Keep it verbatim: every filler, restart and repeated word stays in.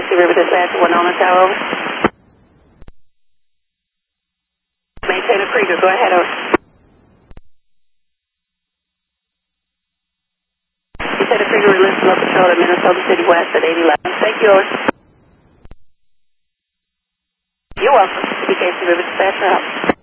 C River Dispatcher, Winona Tower, over. Maintainer Krieger, go ahead, over. Lieutenant Krieger, release low patrol at Minnesota City West at eight eleven. Thank you, over. You're welcome. B K C River Dispatcher, out.